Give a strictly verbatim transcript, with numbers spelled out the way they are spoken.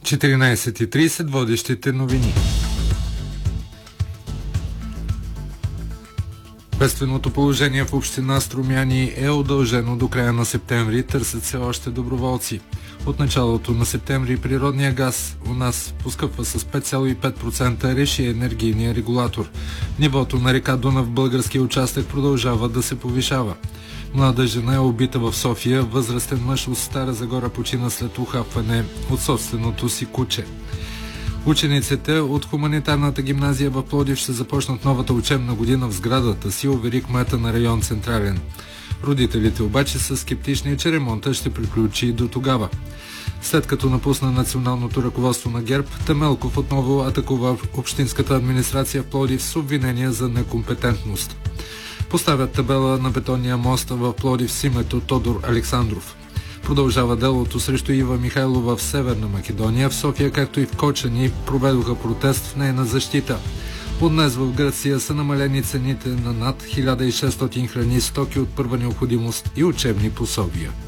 четиринайсет и трийсет водещите новини. Бедственото положение в община Струмяни е удължено до края на септември. Търсят се още доброволци. От началото на септември природния газ у нас поскъпва с пет цяло и пет процента, реши енергийния регулатор. Нивото на река Дунав в българския участък продължава да се повишава. Млада жена е убита в София. Възрастен мъж от Стара Загора почина след ухапване от собственото си куче. Учениците от хуманитарната гимназия в Пловдив ще започнат новата учебна година в сградата си, увери кмета на район Централен. Родителите обаче са скептични, че ремонта ще приключи до тогава. След като напусна националното ръководство на ГЕРБ, Темелков отново атакува общинската администрация в Пловдив с обвинения за некомпетентност. Поставят табела на бетонния мост в Пловдив с името Тодор Александров. Продължава делото срещу Ива Михайлова в Северна Македония. В София, както и в Кочани, проведоха протест в нейна защита. От днес в Гърция са намалени цените на над хиляда и шестстотин храни, стоки от първа необходимост и учебни пособия.